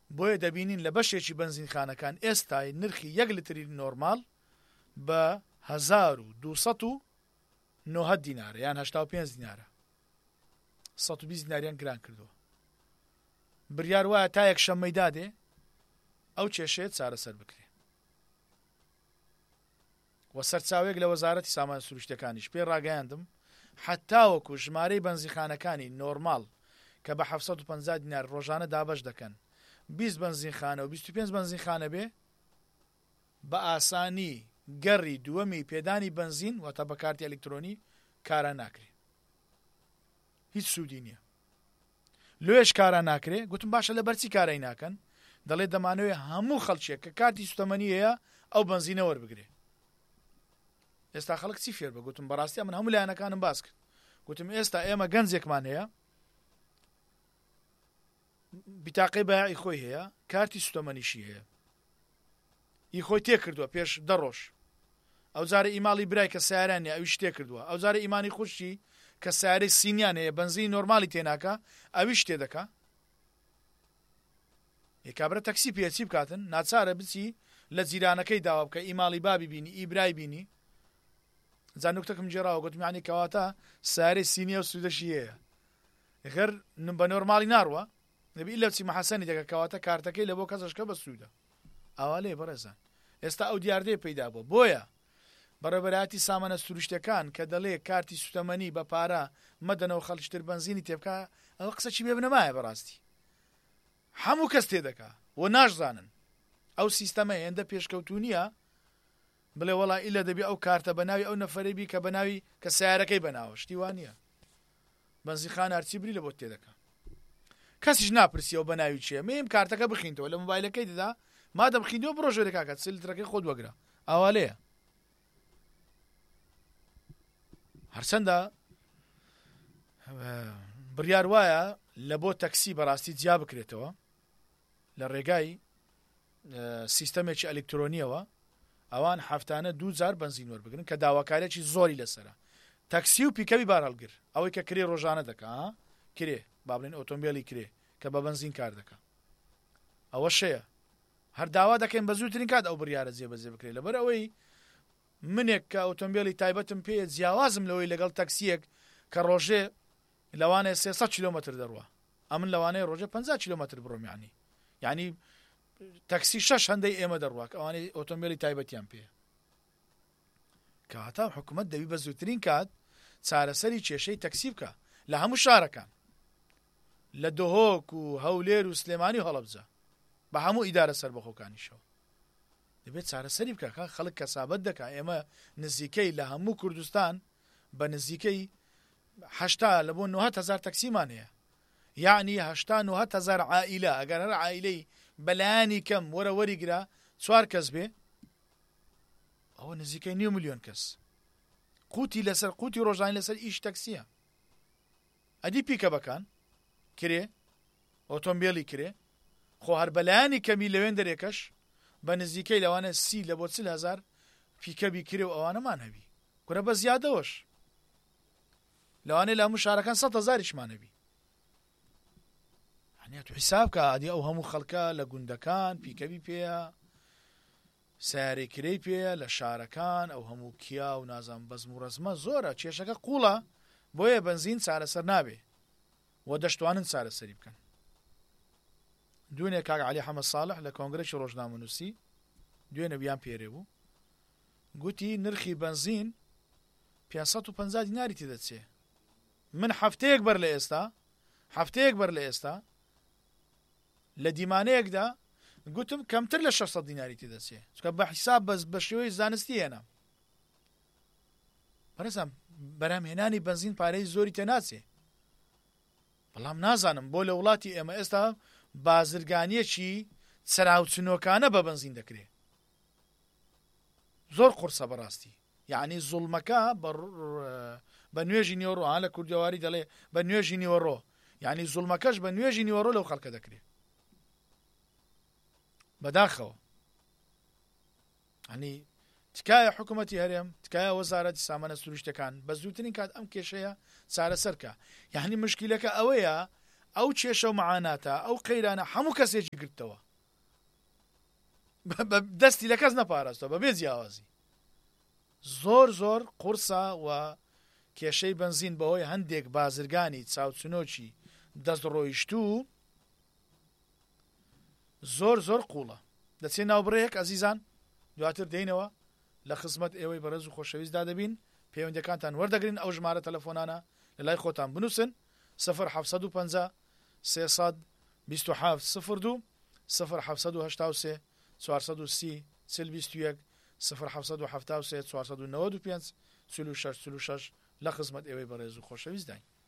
بۆیە دەبینین لە بەشێکی بەنزینخانەکان ئێستای نرخی 1 لتری نۆرمال بە 1290 دینارە یان 85 دینارە 120 دیناریان گران کردووە. بڕیار وایە تا یەک شەممەی دادێ ئەو کێشەیە چارەسەر بکرێ. وە سەرچاوێک لە وەزارەتی سامان سروشتەکانیش پێ ڕاگەیاندم حتاوەکو ژمارەی بەنزینخانەکانی نۆرمال کە بە 750 دینار ڕۆژانە دابەش دەکەن 20 بەنزینخانە و 25 بەنزینخانە بێ بە ئاسانی گەڕی دووەمی پێدانی بەنزین واتە بە کارتی ئەلکترۆنی کارە ناکرێ. هیچ سوودی نییە. لێش کارە ناکرێ. گوتم باشە لە بەرچی کارەی ناکەن؟ دەڵێ دەمانەوێت هەموو خەڵکێک کە کارتی سوتەمەنی هەیە ئەو بەنزینە وەربگرێ. ئێستا خەڵک چی فێر بە؟ گوتم بەڕاستی من هەموو لایەنەکانم باس کرد. گوتم ئێستا ئێمە گەنجێکمان هەیە بیتاقەی بەیاعی خۆی هەیە کارتی سوتەمەنیشی هەیە ئی خۆی تێ کردووە پێش 10 ڕۆژ. ئەو جارە ئیماڵی برای کە سیارانیە ئەویش تێ کردووە. ئەو جارە ئیمانی خوشی کە سیارەی سینیان هەیە بەنزینی نۆرمالی تێناکە ئەویش تێ دەکا. کابرا تەکسی پێچی بکاتن ناچارە بچی لە جیرانەکەی داوا بکە ئیماڵی بابی بینی ئیبرای بینی زانوکتەکەم جێراوە گوتمیانی کەواتە سیارەی سینیە و سوودەشی هەیە غەر بە نۆرمالی ناڕوە نەبی لە چی مەحەسەنی دەکە کەواتە کارتەکەی لە بۆ کەسەشکە بە سوودە. ئاوا لێ بەڕێزان ئێستا ئەو دیاردەیە پەیدا بووە. بۆیە بەڕێوەبەراتی سامانە سروشتەکان کە دەڵێ کارتی سوتەمەنی بە پارە مەدەنەوە خەڵکتر بەنزینی تێبکە ئەوە قسەی بێ بنەمایە بەڕاستی هەموو کەس تێدەکا و ناشزانن ئەو سیستەمە هێندە پێشکەوتونیە بڵێ وەڵا ئیلە دەبێ ئەو کارتە بەناوی ئەو نەفەرێبی کە بەناوی کە سیارەکەی بەناوە شتی وانە بەنزیخان هەرچی بری لە بۆ تێدەکە کەسیش ناپرسیەوە بەناوی چیە مێم کارتەکە بخینتەوە لە مۆبایلەکەی دەدا مادە بخینەوە بڕۆ ژێرە کاکات سلیترەکەی خۆت وەگرە ئاوا لێیە. هەرچەندە بڕیار وایە لە بۆ تەکسی بەڕاستی جیا بکرێتەوە لە ڕێگای سیستەمێکی ئەلکترۆنیەوە ئەوان هەفتانە 2000 بەنزین وەربگرن کە داواکارێکی زۆری لەسرە. تەکسی و پیکەوی بار هەڵگر ئەوەی کە کرێ ڕۆژانە دەکا کرێ با بڵێن ئۆتۆمبیلی کرێ کە بە بەنزین کار دەکا ئەوە شەیە هەر داوا دەکەین بە زووترین کات ئەو بڕیارە جێبەجێ بکرێت لەبەر ئەوەی منێک کە ئۆتۆمبیلی تایبەتم پێ جیاوازم لەوەی لەگەڵ تەکسیەک کە ڕۆژێ لەوانەیە 300 کیلۆمەتر دەڕوە ئەمن لەوانەیە ڕۆژێ 50 کیلۆمەتر بڕۆم یعنی تەکسی 6 هەندەی ئێمە دەڕوە ئەوانەی ئۆتۆمبیلی تایبەتیان پێ کەواتە حکوومەت دەبی بە زووترین کات چارەسەری کێشەی تەکسی بکە لە هەموو شارەکان لە دۆهۆک و هەولێر و سلێمانی هەڵەبجە بە هەموو ئیدارە سەربەخۆکانیشەوە دەبێت چارەسەری بکە خەڵک کەسابەت دەکا. ئێمە نزیکەی لە هەموو کوردستان بە نزیکەی 80 لە بۆ 90,000 تەکسیمان هەیە یعنی 80,000 عائیلە ئەگەر هەر عائیلەی بەلایانی کەم وەرە وەریگرا 4 کەس بێ ئەوە نزیکەی 9 ملیۆن کەس قوتی لەسەر قوتی ڕۆژانی لەسەر ئیش تەکسیە. ئەدی پیکەبەکان کرێ ئۆتۆمبیلی کرێ خۆ هەر بەلایانی کەمی لەوێن دەرێکەش بە نزیکەی لەوانە 30 لە بۆ 40,000 پیکەبی کرێ و ئەوانەمان هەبی کورە بە زیادەوەش لەوانەیە لە هەموو شارەکان 100,000مان هەبی تو حساب کە ئادی ئەو هەموو خەڵکە لە گوندەکان پیکەبی پێە سیارەی کرەی پێە لە شارەکان ئەو هەموو کیا و نازان بەزم و ڕەزمە زۆرە کێشەکە قوڵە بۆیە بەنزین چارەسەر نابێ و دەشتوانن چارەسەری بکەن. دوێنێ کاک عەلی حەمەد ساڵح لە کۆنگرێکی ڕۆژنامەنووسی دوێنێ بیان پێرێ بوو گوتی نرخی بەنزین 550 دیناری تێدەچێ. من هەفتەیەک بەر لە ئێستا لە دیمانەیەکدا گوتم کەمتر لە 600 دیناری تێدەچێ چکە بە حیساب بە شێوەی زانستی هێنا بەڕێزم بەرهەمهێنانی بەنزین پارەی زۆری تێناچێ بەڵام نازانم بۆ لە وڵاتی ئێمە ئێستا بازرگانیەکی چراوچنۆکانە بە بەنزین دەکرێ زۆر قورسە بەڕاستی یعنی زوڵمەکە بە نوێژی نیوەڕۆ لە کوردیەواری دەڵێ بە نوێژی نیوەڕۆ یعنی زوڵمەکەش بە نوێژی نیوەڕۆ لەو خەڵکە دەکرێت بەداخەوە ئەنی تکایە حکوومەتی هەرێم تکایە وەزارەتی سامانە سروشتەکان بە زووترین کات ئەم کێشەیە چارەسەرکە یعنی مشکلەکە ئەوەیە ئەو کێشە و معاناتە ئەو قەیرانە هەموو کەسێکی گرتەوە دەستی لە کەس نەپاراستەوە بەبێ جیاوازی زۆر قورسە و کێشەی بنزین بەهۆی هەندێک بازرگانی چاوچنۆکی دەستڕۆیشتوو زۆر قوڵە دەچێت ناوبڕەیەک ئەزیزان دواتر دێنەوە لە خزمەت ئێوەی بەڕێز و خۆشەویستدا دەبین پەیوەندەکانتان وەردەگرن ئەو ژمارە تەلەفۆنانە لە لای خۆتان بنووسن 0750 327 02 0783 430 4021 0773 495 46 لە خزمەت ئێوەی بەڕێز و خۆشەویست داین.